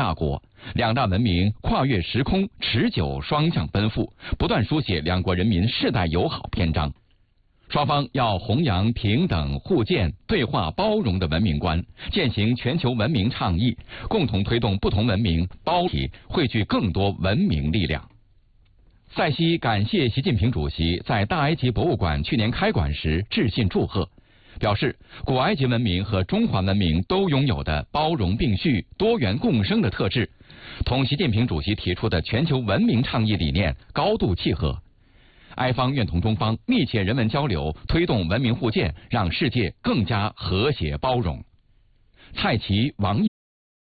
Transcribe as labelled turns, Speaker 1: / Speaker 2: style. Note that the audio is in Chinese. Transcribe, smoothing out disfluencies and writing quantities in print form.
Speaker 1: 大国，两大文明跨越时空，持久双向奔赴，不断书写两国人民世代友好篇章。双方要弘扬平等、互鉴、对话、包容的文明观，践行全球文明倡议，共同推动不同文明包体汇聚更多文明力量。塞西感谢习近平主席在大埃及博物馆去年开馆时致信祝贺，表示古埃及文明和中华文明都拥有的包容并蓄、多元共生的特质，同习近平主席提出的全球文明倡议理念高度契合。埃方愿同中方密切人文交流，推动文明互鉴，让世界更加和谐包容。蔡奇、王毅